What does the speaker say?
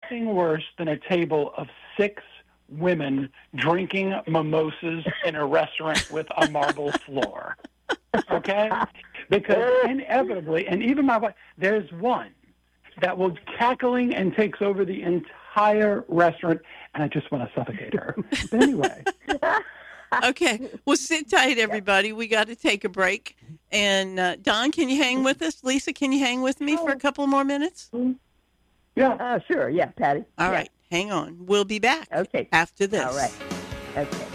nothing worse than a table of 6 women drinking mimosas in a restaurant with a marble floor. Okay? Because inevitably, and even my wife, there's one that will cackling and takes over the entire restaurant, and I just want to suffocate her. But anyway. Okay. Well, sit tight, everybody. We got to take a break. And Don, can you hang with us? Lisa, can you hang with me for a couple more minutes? Yeah. Sure. Yeah, Patty. All right. Hang on. We'll be back Okay. after this. All right. Okay.